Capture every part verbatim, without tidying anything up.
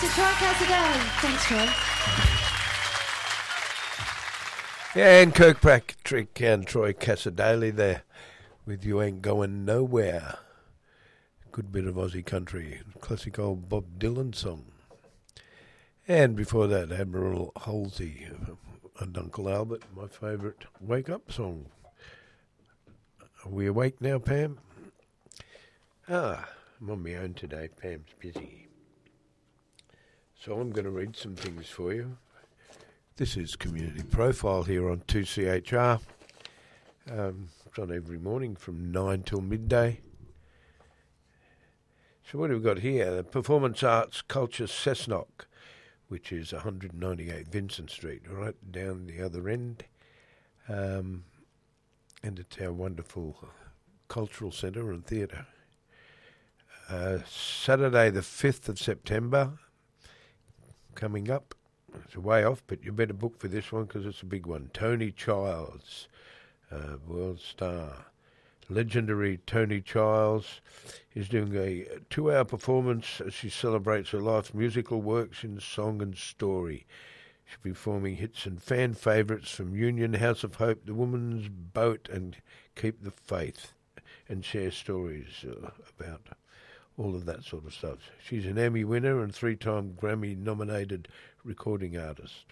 Mister Troy Cassidy. Thanks, Troy. Yeah, and Kirkpatrick and Troy Cassidy there with You Ain't Going Nowhere. Good bit of Aussie country. Classic old Bob Dylan song. And before that, Admiral Halsey and Uncle Albert, my favourite wake-up song. Are we awake now, Pam? Ah, I'm on my own today. Pam's busy. So I'm going to read some things for you. This is Community Profile here on two C H R. Um, it's on every morning from nine till midday. So what have we got here? The Performance Arts Culture Cessnock, which is one ninety-eight Vincent Street, right down the other end. Um, and it's our wonderful cultural centre and theatre. Uh, Saturday the fifth of September, coming up. It's a way off, but you better book for this one because it's a big one. Tony Childs, uh, world star. Legendary Tony Childs is doing a two-hour performance as she celebrates her life's musical works in song and story. She'll be performing hits and fan favourites from Union, House of Hope, The Woman's Boat and Keep the Faith, and share stories uh, about all of that sort of stuff. She's an Emmy winner and three-time Grammy-nominated recording artist.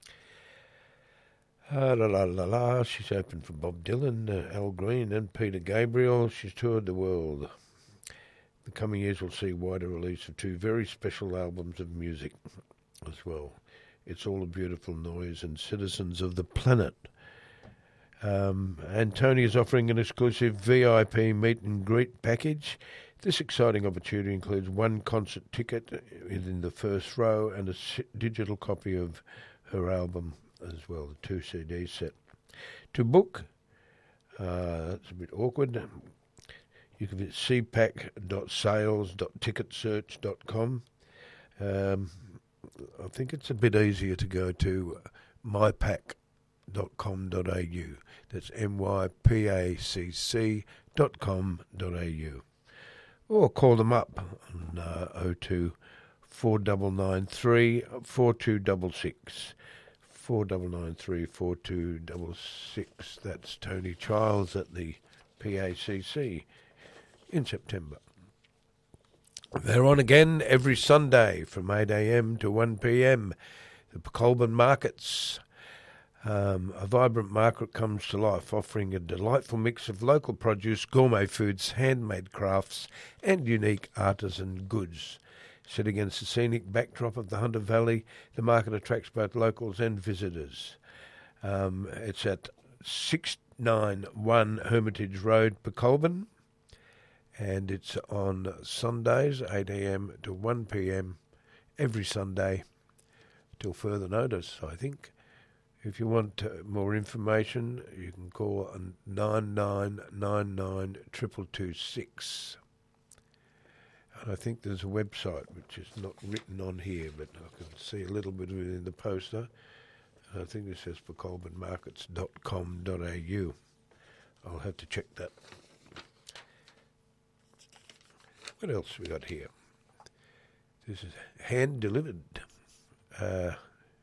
Ah, la la la la. She's opened for Bob Dylan, uh, Al Green and Peter Gabriel. She's toured the world. The coming years will see wider release of two very special albums of music as well. It's All a Beautiful Noise and Citizens of the Planet. Um, and Tony is offering an exclusive V I P meet and greet package. This exciting opportunity includes one concert ticket within the first row and a digital copy of her album as well, the two C D set. To book, uh, that's a bit awkward, you can visit c pac dot sales dot ticket search dot com. Um, I think it's a bit easier to go to my pac dot com dot a u. That's M Y P A C C dot com dot a u. Or call them up on uh, oh two four nine nine three four two six six. four nine nine three four two six six. That's Tony Childs at the P A C C in September. They're on again every Sunday from eight a.m. to one p.m. The Colburn Markets. Um, a vibrant market comes to life, offering a delightful mix of local produce, gourmet foods, handmade crafts, and unique artisan goods. Set against the scenic backdrop of the Hunter Valley, the market attracts both locals and visitors. Um, it's at six ninety-one Hermitage Road, Colburn, and it's on Sundays, eight a.m. to one p.m. every Sunday, till further notice, I think. If you want uh, more information, you can call on nine nine nine nine two two two six. And I think there's a website which is not written on here, but I can see a little bit of it in the poster. I think it says for colburn markets dot com dot a u. I'll have to check that. What else we got here? This is hand delivered. Uh,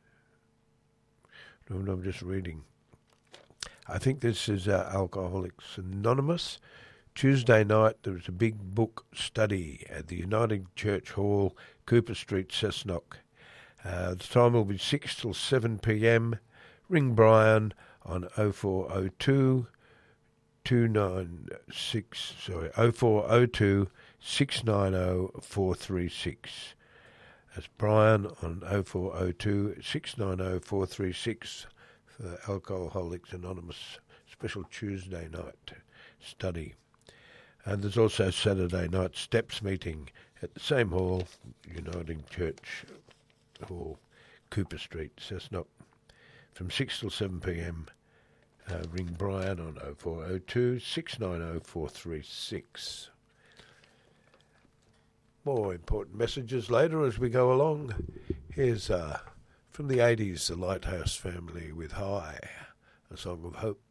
no, I'm just reading. I think this is uh, Alcoholics Anonymous. Tuesday night, there was a big book study at the United Church Hall, Cooper Street, Cessnock. Uh, the time will be six till seven p.m. Ring Brian on oh four oh two two nine six, sorry, oh four oh two six nine oh four three six. That's Brian on oh four oh two six nine oh four three six for Alcoholics Anonymous special Tuesday night study. And there's also Saturday night steps meeting at the same hall, United Church Hall, Cooper Street, Cessnock, from six till seven p.m. Uh, ring Brian on oh four oh two six nine oh four three six. More important messages later as we go along. Here's uh, from the eighties, the Lighthouse Family with High, a song of hope.